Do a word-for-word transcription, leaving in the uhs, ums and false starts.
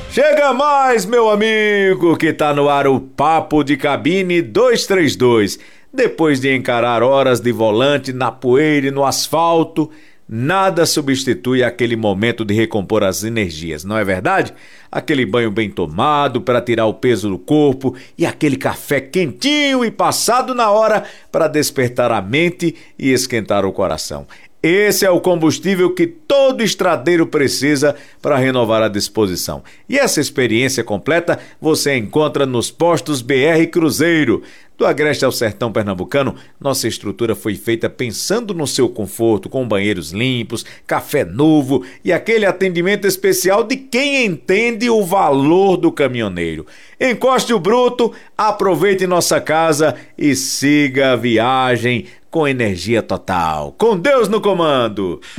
Chega mais, meu amigo, que tá no ar o Papo de Cabine duzentos e trinta e dois. Depois de encarar horas de volante na poeira e no asfalto, nada substitui aquele momento de recompor as energias, não é verdade? Aquele banho bem tomado para tirar o peso do corpo e aquele café quentinho e passado na hora para despertar a mente e esquentar o coração. Esse é o combustível que todo estradeiro precisa para renovar a disposição. E essa experiência completa você encontra nos postos B R Cruzeiro. Do Agreste ao Sertão Pernambucano, nossa estrutura foi feita pensando no seu conforto, com banheiros limpos, café novo e aquele atendimento especial de quem entende o valor do caminhoneiro. Encoste o bruto, aproveite nossa casa e siga a viagem com energia total. Com Deus no comando!